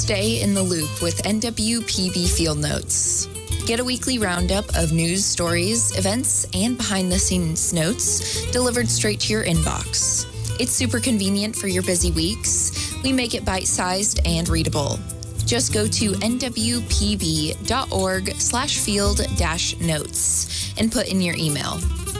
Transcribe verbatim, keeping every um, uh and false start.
Stay in the loop with N W P B Field Notes. Get a weekly roundup of news, stories, events, and behind-the-scenes notes delivered straight to your inbox. It's super convenient for your busy weeks. We make it bite-sized and readable. Just go to nwpb.org slash field dash notes and put in your email.